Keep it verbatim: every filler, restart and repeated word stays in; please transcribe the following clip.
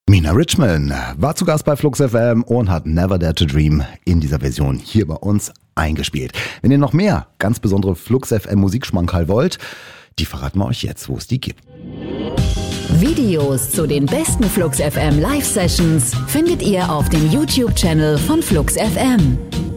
Mina Richman war zu Gast bei Flux F M und hat Never Dare to Dream in dieser Version hier bei uns eingespielt. Wenn ihr noch mehr ganz besondere Flux F M Musikschmankerl wollt, die verraten wir euch jetzt, wo es die gibt. Videos zu den besten Flux F M Live-Sessions findet ihr auf dem YouTube-Channel von Flux F M.